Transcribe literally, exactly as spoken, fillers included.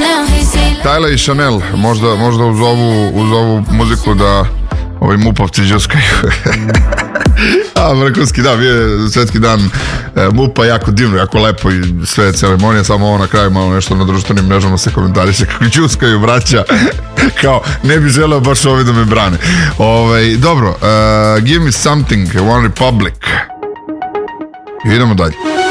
Tyler i Chanel, možda, možda uz ovu, uz ovu muziku da ovi mupovci džuskaju. A, vrhunski, da, bio je svetski dan e, mupa, jako divno, jako lepo i sve ceremonije, samo ovo na kraju malo nešto na društvenim mrežama se komentariše kako džuskaju braća, kao ne bi želeo baš ovi da me brane. Ove, dobro, uh, Give Me Something, One Republic. I idemo dalje.